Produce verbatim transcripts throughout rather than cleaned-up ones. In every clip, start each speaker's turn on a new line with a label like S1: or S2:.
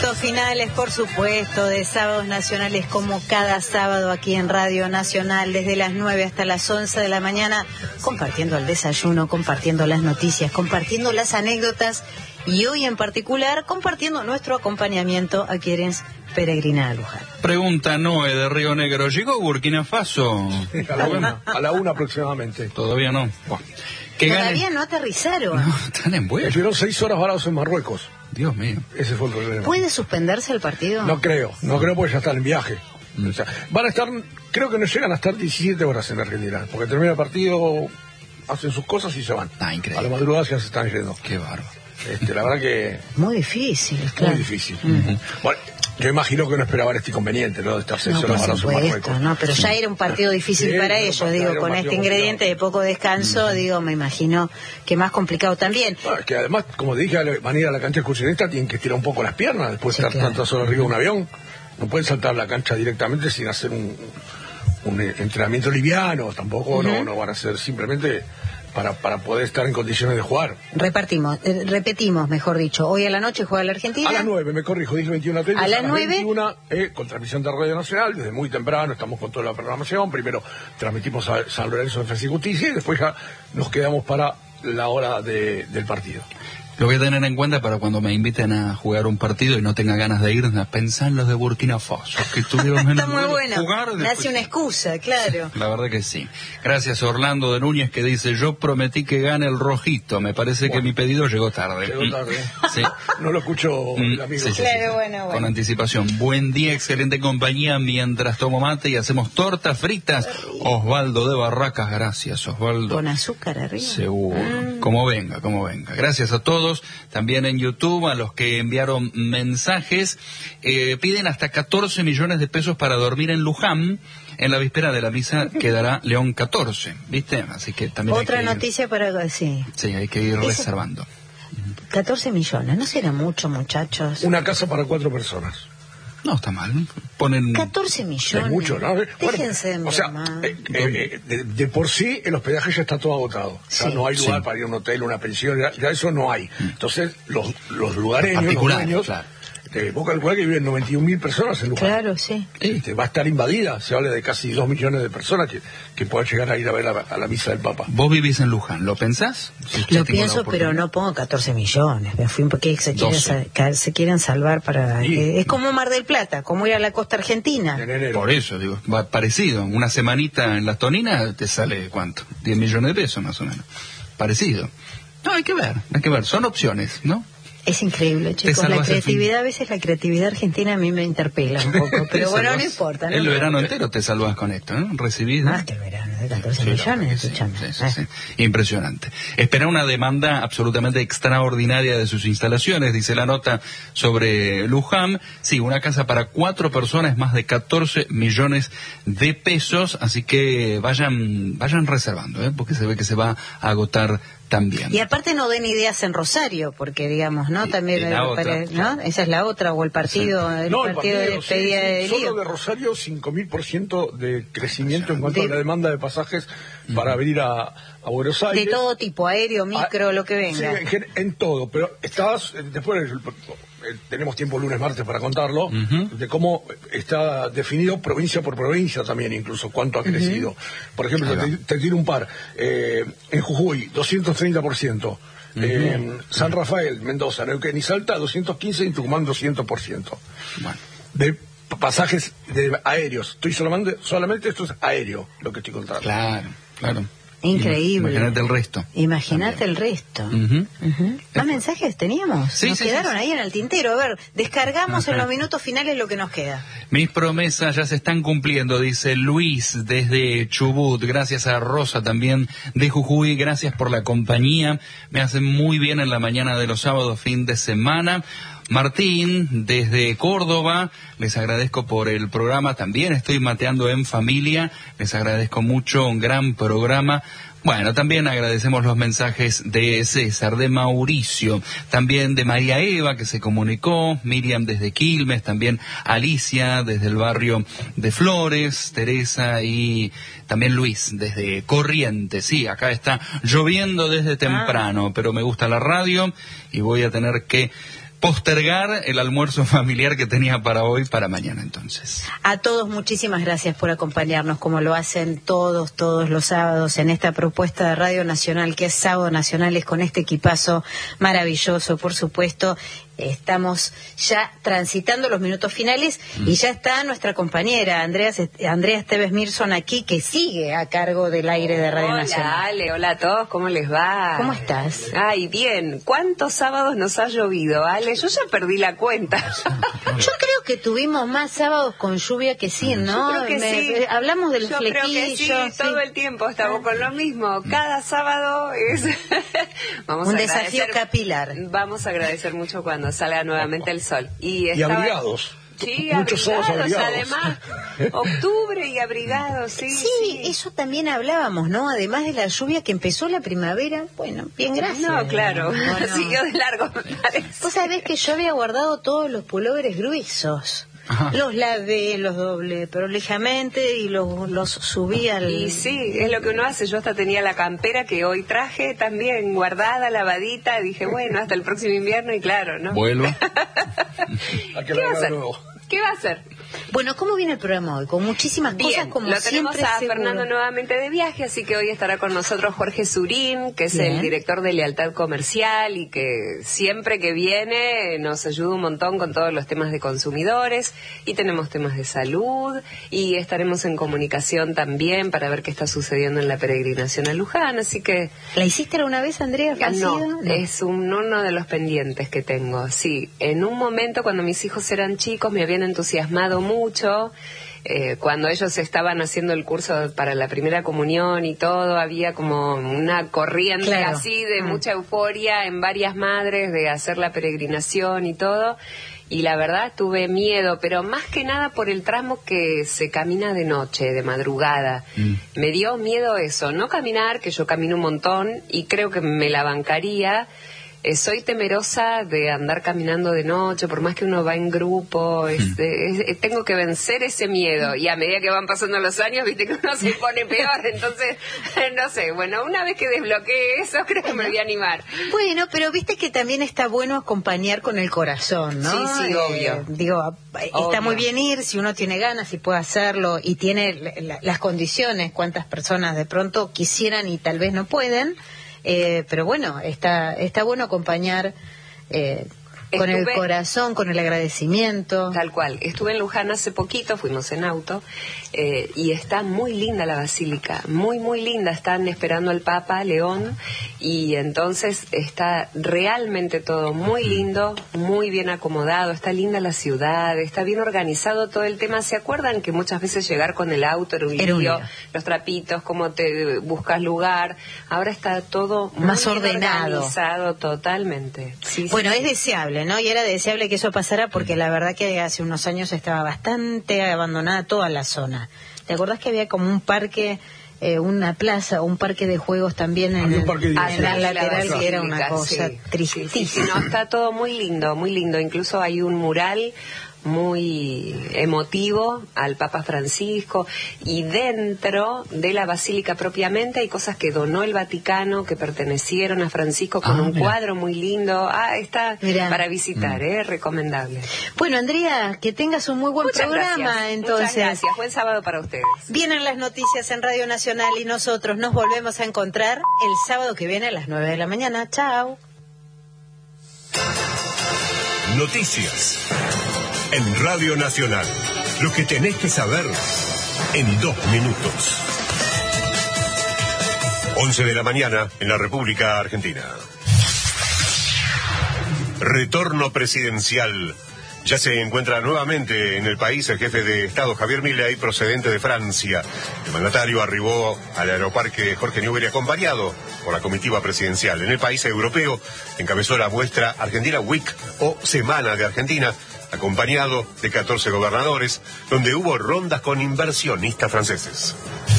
S1: Minutos finales, por supuesto, de Sábados Nacionales, como cada sábado aquí en Radio Nacional, desde las nueve hasta las once de la mañana, compartiendo el desayuno, compartiendo las noticias, compartiendo las anécdotas y hoy en particular compartiendo nuestro acompañamiento a quienes peregrinan a Luján.
S2: Pregunta Noé de Río Negro, ¿llegó Burkina Faso?
S3: A la una, a la una aproximadamente.
S2: Todavía no. Bueno, que
S1: Todavía
S2: gane...
S1: no aterrizaron.
S2: No, están en vuelo.
S3: Estuvieron seis horas varados en Marruecos.
S2: Dios mío.
S3: Ese fue el problema.
S1: ¿Puede suspenderse el partido?
S3: No creo, no creo porque ya están en viaje. O sea, van a estar, creo que no llegan a estar diecisiete horas en Argentina, porque termina el partido, hacen sus cosas y se van.
S2: Ah, increíble.
S3: A la madrugada ya se están yendo.
S2: Qué bárbaro.
S3: Este, la verdad que...
S1: Muy difícil, claro.
S3: Muy difícil.
S1: Uh-huh.
S3: Bueno, yo imagino que no esperaban este inconveniente, ¿no? De estar seis
S1: No,
S3: horas
S1: por
S3: varados en
S1: supuesto,
S3: Marruecos.
S1: no, pero ya era un partido difícil
S3: Sí,
S1: para
S3: era un
S1: ellos,
S3: partido-
S1: digo,
S3: era un
S1: con
S3: partido
S1: este ingrediente de
S3: complicado.
S1: poco descanso, digo, me imagino que más complicado también.
S3: No, es que además, como te dije, van a ir a la cancha excursionista, tienen que estirar un poco las piernas después de
S1: Sí,
S3: estar
S1: claro.
S3: tantas horas arriba de un avión. No pueden saltar la cancha directamente sin hacer un, un entrenamiento liviano, tampoco no, no van a hacer simplemente para, para poder estar en condiciones de jugar.
S1: Repartimos, eh, repetimos, mejor dicho, hoy a la noche juega la Argentina.
S3: A las nueve, me corrijo, dije veintiuno treinta.
S1: ¿A las nueve?
S3: veintiuna, eh, con transmisión de Radio Nacional, desde muy temprano, estamos con toda la programación. Primero transmitimos a San Lorenzo de Defensa y Justicia y después ya nos quedamos para la hora de, del partido.
S2: Lo voy a tener en cuenta para cuando me inviten a jugar un partido y no tenga ganas de ir, pensar en los de Burkina Faso, que tuvieron menos
S1: Está muy
S2: ganas de
S1: bueno,
S2: jugar.
S1: me
S2: después-
S1: hace una excusa, claro.
S2: La verdad que sí. Gracias Orlando de Núñez que dice, yo prometí que gane el rojito, me parece
S3: Bueno.
S2: que mi pedido llegó tarde.
S3: Llegó tarde.
S2: Sí.
S3: No lo escucho el
S2: Mm,
S3: amigo.
S2: sí, sí, sí.
S1: Claro, bueno, bueno.
S2: Con anticipación. Buen día, excelente compañía mientras tomo mate y hacemos tortas fritas. Osvaldo de Barracas, gracias Osvaldo.
S1: Con azúcar arriba.
S2: Seguro,
S1: Mm.
S2: como venga, como venga. Gracias a todos, también en YouTube, a los que enviaron mensajes. Eh, piden hasta catorce millones de pesos para dormir en Luján. En la víspera de la misa quedará León catorce, ¿viste? Así que también
S1: Otra
S2: hay que ir-
S1: noticia para... Sí,
S2: Sí, hay que ir
S1: Ese-
S2: reservando.
S1: catorce millones, ¿no será mucho, muchachos?
S3: Una casa para cuatro personas.
S2: No está mal. Ponen...
S1: catorce millones.
S3: Es mucho, ¿no?
S1: Déjense
S3: Bueno,
S1: de
S3: o sea,
S1: broma.
S3: eh, eh, de, de por sí el hospedaje ya está todo agotado. O sea,
S1: Sí.
S3: no hay lugar
S2: Sí.
S3: para ir a un hotel, una pensión, ya, ya eso no hay. Entonces, los, los lugareños, los
S2: Particulares,
S3: dueños,
S2: claro.
S3: eh, vos calculás que viven noventa y un mil personas en Luján.
S1: Claro, sí.
S3: Este, va a estar invadida, se habla de casi dos millones de personas que, que puedan llegar a ir a ver a, a la misa del Papa.
S2: Vos vivís en Luján, ¿lo pensás? Si usted
S1: Lo
S2: tiene la
S1: pienso, pero
S2: oportunidad.
S1: no pongo catorce millones. Me fui porque se quieren,
S2: doce.
S1: sa- ca- se quieren salvar para...
S3: Sí.
S1: eh, es como Mar del Plata, como ir a la costa argentina.
S3: En enero.
S2: Por eso, digo, va parecido. Una semanita en las toninas te sale, ¿cuánto? diez millones de pesos más o menos. Parecido. No, hay que ver, hay que ver. Son opciones, ¿no?
S1: Es increíble, chicos. La
S2: salvas el
S1: creatividad, a veces la creatividad argentina a mí me interpela un poco.
S2: Te
S1: Pero bueno, no
S2: salvás-
S1: importa. ¿no?
S2: El verano entero te salvas con esto, ¿no? Recibís... ¿no?
S1: Más que el verano, de catorce
S2: Sí, la verdad
S1: millones,
S2: que sí,
S1: escúchame.
S2: sí, sí,
S1: Eh.
S2: sí. Impresionante. Espera una demanda absolutamente extraordinaria de sus instalaciones, dice la nota sobre Luján. Sí, una casa para cuatro personas, más de catorce millones de pesos, así que vayan vayan reservando, ¿eh? Porque se ve que se va a agotar también.
S1: Y aparte no den ideas en Rosario, porque digamos, ¿no?
S2: Y-
S1: También,
S2: y la
S1: eh,
S2: otra,
S1: para- ¿no?
S2: claro.
S1: Esa es la otra, o el partido, el
S3: No, el
S1: partido de
S3: sí,
S1: despedida
S3: sí,
S1: de
S3: solo
S1: Lío.
S3: de Rosario cinco mil por ciento de crecimiento en cuanto
S1: De-
S3: a la demanda de pasajes para venir a, a Buenos Aires.
S1: De todo tipo, aéreo, micro,
S3: Ah,
S1: lo que venga.
S3: Sí, en, gen- en todo, pero estabas, eh, después eh, tenemos tiempo lunes, martes para contarlo,
S2: Ujú.
S3: de cómo está definido provincia por provincia también, incluso cuánto ha crecido. Por ejemplo,
S2: Ahí va.
S3: te, te tiro un par. Eh, en Jujuy, doscientos treinta por ciento. En San Rafael, Mendoza, Neuquén y Salta, doscientos quince y en Tucumán, doscientos por ciento.
S2: Bueno.
S3: De p- pasajes de aéreos. Estoy solamente, solamente esto es aéreo, lo que estoy contando.
S2: Claro, claro.
S1: Increíble.
S2: Imagínate el resto.
S1: Imagínate el resto.
S2: Ujú.
S1: Ujú. ¿Más mensajes teníamos?
S2: Sí,
S1: nos
S2: sí,
S1: quedaron
S2: sí, sí.
S1: ahí en el tintero. A ver, descargamos en
S2: Ajá.
S1: los minutos finales lo que nos queda.
S2: Mis promesas ya se están cumpliendo, dice Luis desde Chubut. Gracias a Rosa también de Jujuy. Gracias por la compañía. Me hacen muy bien en la mañana de los sábados, fin de semana. Martín, desde Córdoba, les agradezco por el programa, también estoy mateando en familia, les agradezco mucho, un gran programa. Bueno, también agradecemos los mensajes de César, de Mauricio, también de María Eva, que se comunicó, Miriam desde Quilmes, también Alicia desde el barrio de Flores, Teresa y también Luis desde Corrientes. Sí, acá está lloviendo desde temprano, pero me gusta la radio y voy a tener que postergar el almuerzo familiar que tenía para hoy, para mañana entonces.
S1: A todos muchísimas gracias por acompañarnos, como lo hacen todos, todos los sábados en esta propuesta de Radio Nacional, que es Sábado Nacionales, con este equipazo maravilloso, por supuesto. Estamos ya transitando los minutos finales mm. y ya está nuestra compañera Andrea, Andrea Esteves Mirson aquí, que sigue a cargo del aire de Radio
S4: hola,
S1: Nacional.
S4: Hola Ale, hola a todos, ¿cómo les va?
S1: ¿Cómo estás?
S4: Ay, bien. ¿Cuántos sábados nos ha llovido, Ale? Yo ya perdí la cuenta.
S1: Yo creo que tuvimos más sábados con lluvia que sin, ¿no?
S4: Yo creo que
S1: Me,
S4: sí.
S1: Hablamos del
S4: Yo
S1: flequillo.
S4: Creo que sí, sí, todo el tiempo estamos con lo mismo. Cada sábado es vamos
S1: un
S4: a
S1: desafío capilar.
S4: Vamos a agradecer mucho cuando salga nuevamente el sol. Y,
S3: y
S4: estaba...
S3: abrigados.
S4: Sí,
S3: muchos
S4: abrigados,
S3: abrigados.
S4: Además, octubre y abrigados, sí,
S1: sí. Sí, eso también hablábamos, ¿no? Además de la lluvia que empezó la primavera, bueno, bien, gracias.
S4: No, claro,
S1: bueno.
S4: Siguió de largo, me parece.
S1: Vos sabés que yo había guardado todos los pulóveres gruesos. Ajá. Los lavé, los doblé prolijamente y los, los subí al...
S4: Y sí, es lo que uno hace. Yo hasta tenía la campera que hoy traje también guardada, lavadita. Dije, bueno, hasta el próximo invierno y claro, ¿no?
S2: Vuelvo.
S4: ¿Qué va a hacer? ¿Qué va a hacer?
S1: Bueno, ¿cómo viene el programa hoy? Con muchísimas
S4: Bien,
S1: cosas como
S4: lo tenemos
S1: siempre,
S4: a
S1: seguro.
S4: Fernando nuevamente de viaje, así que hoy estará con nosotros Jorge Surín, que es Bien. el director de Lealtad Comercial y que siempre que viene nos ayuda un montón con todos los temas de consumidores, y tenemos temas de salud, y estaremos en comunicación también para ver qué está sucediendo en la peregrinación a Luján, así que...
S1: ¿La hiciste alguna vez, Andrea?
S4: No, no, es un, uno de los pendientes que tengo, sí. En un momento, cuando mis hijos eran chicos, me habían entusiasmado mucho. Eh, cuando ellos estaban haciendo el curso para la primera comunión y todo, había como una corriente claro. así de mm. mucha euforia en varias madres de hacer la peregrinación y todo. Y la verdad tuve miedo, pero más que nada por el tramo que se camina de noche, de madrugada. Mm. Me dio miedo eso, no caminar, que yo camino un montón y creo que me la bancaría. Eh, soy temerosa de andar caminando de noche, por más que uno va en grupo, es, mm. es, es, tengo que vencer ese miedo, y a medida que van pasando los años, viste que uno se pone peor, entonces, no sé, bueno, una vez que desbloquee eso, creo que me voy a animar.
S1: Bueno, pero viste que también está bueno acompañar con el corazón, ¿no?
S4: Sí, sí, eh, obvio.
S1: Digo, está obvio. Muy bien ir, si uno tiene ganas y puede hacerlo, y tiene la, las condiciones, cuántas personas de pronto quisieran y tal vez no pueden. Eh, pero bueno, está está bueno acompañar eh, con Estuve, el corazón, con el agradecimiento.
S4: Tal cual. Estuve en Luján hace poquito, fuimos en auto, eh, y está muy linda la basílica, muy, muy linda. Están esperando al Papa León, y entonces está realmente todo muy lindo, muy bien acomodado, está linda la ciudad, está bien organizado todo el tema. ¿Se acuerdan que muchas veces llegar con el auto era un lío, los trapitos, cómo te buscas lugar? Ahora está todo
S1: más
S4: muy
S1: ordenado.
S4: Organizado totalmente. Sí,
S1: bueno,
S4: sí,
S1: es
S4: sí.
S1: deseable, ¿no? Y era deseable que eso pasara, porque la verdad que hace unos años estaba bastante abandonada toda la zona. ¿Te acordás que había como un parque, eh, una plaza, un parque de juegos también en, el, en la lateral, que era una cosa sí, tristísima?
S4: Sí, sí, no, está todo muy lindo, muy lindo. Incluso hay un mural muy emotivo al Papa Francisco, y dentro de la basílica propiamente hay cosas que donó el Vaticano, que pertenecieron a Francisco, con ah, un mira. cuadro muy lindo. Ah, está Mirá. para visitar, eh, recomendable.
S1: Bueno, Andrea, que tengas un muy buen
S4: Muchas
S1: programa,
S4: gracias.
S1: entonces.
S4: Muchas gracias, buen sábado para ustedes.
S1: Vienen las noticias en Radio Nacional y nosotros nos volvemos a encontrar el sábado que viene a las nueve de la mañana. Chao.
S5: Noticias en Radio Nacional. Lo que tenés que saber en dos minutos. once de la mañana en la República Argentina. Retorno presidencial. Ya se encuentra nuevamente en el país el jefe de Estado, Javier Milei, procedente de Francia. El mandatario arribó al aeroparque Jorge Newbery acompañado por la comitiva presidencial. En el país europeo encabezó la muestra Argentina Week, o Semana de Argentina, acompañado de catorce gobernadores, donde hubo rondas con inversionistas franceses.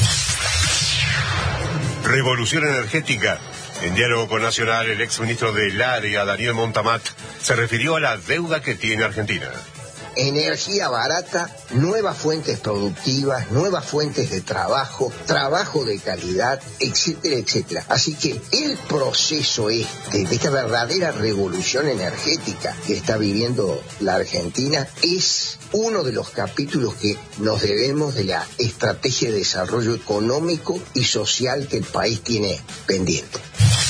S5: Revolución energética. En diálogo con Nacional, el exministro del área, Daniel Montamat, se refirió a la deuda que tiene Argentina.
S6: energía barata, nuevas fuentes productivas, nuevas fuentes de trabajo, trabajo de calidad, etcétera, etcétera. Así que el proceso este, de esta verdadera revolución energética que está viviendo la Argentina, es uno de los capítulos que nos debemos de la estrategia de desarrollo económico y social que el país tiene pendiente.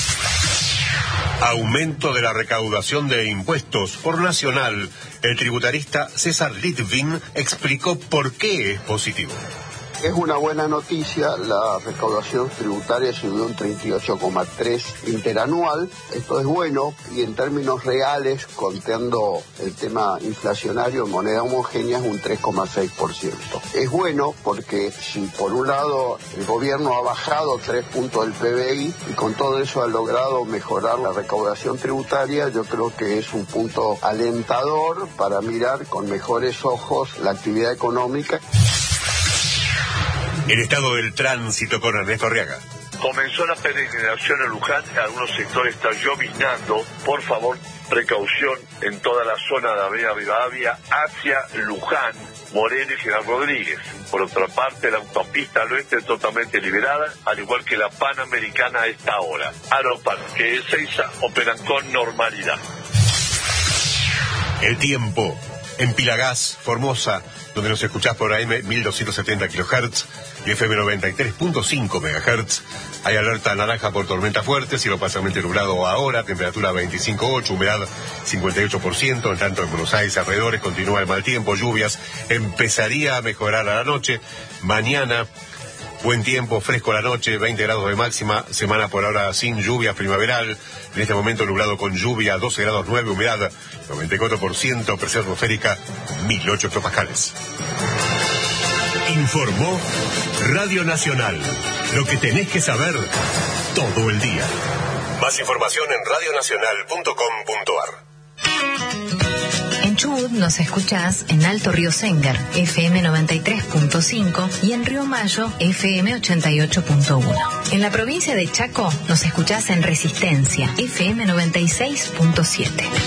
S5: Aumento de la recaudación de impuestos por Nacional. El tributarista César Litvin explicó por qué es positivo.
S7: Es una buena noticia, la recaudación tributaria subió un treinta y ocho coma tres interanual. Esto es bueno, y en términos reales, contando el tema inflacionario en moneda homogénea, es un tres coma seis por ciento. Es bueno porque si por un lado el gobierno ha bajado tres puntos del P B I y con todo eso ha logrado mejorar la recaudación tributaria, yo creo que es un punto alentador para mirar con mejores ojos la actividad económica.
S5: El estado del tránsito con Ernesto Arriaga.
S8: Comenzó la peregrinación en Luján, en algunos sectores está lloviznando. Por favor, precaución en toda la zona de Avenida Rivadavia hacia Luján, Moreno y General Rodríguez. Por otra parte, la autopista al oeste es totalmente liberada, al igual que la Panamericana a esta hora. Aeroparque y Ezeiza operan con normalidad.
S5: El tiempo. En Pilagás, Formosa, donde nos escuchás por A M mil doscientos setenta kilohertz y F M noventa y tres punto cinco megahertz. Hay alerta naranja por tormenta fuerte, cielo parcialmente nublado ahora, temperatura veinticinco coma ocho, humedad cincuenta y ocho por ciento. En tanto, en Buenos Aires alrededores continúa el mal tiempo, lluvias. Empezaría a mejorar a la noche. Mañana, buen tiempo, fresco a la noche, veinte grados de máxima. Semana por ahora sin lluvia primaveral. En este momento nublado con lluvia, doce grados nueve, humedad noventa y cuatro por ciento, presión atmosférica mil ocho hectopascales. Informó Radio Nacional. Lo que tenés que saber todo el día. Más información en radio nacional punto com punto ar.
S9: En Chubut nos escuchás en Alto Río Sengar, F M noventa y tres punto cinco, y en Río Mayo, F M ochenta y ocho punto uno. En la provincia de Chaco nos escuchás en Resistencia, F M noventa y seis punto siete.